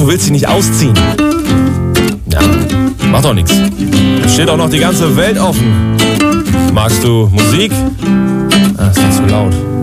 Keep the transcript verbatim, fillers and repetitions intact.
willst dich nicht ausziehen. Ja, macht doch nichts. Es steht auch noch die ganze Welt offen. Magst du Musik? Ah, ist nicht zu laut.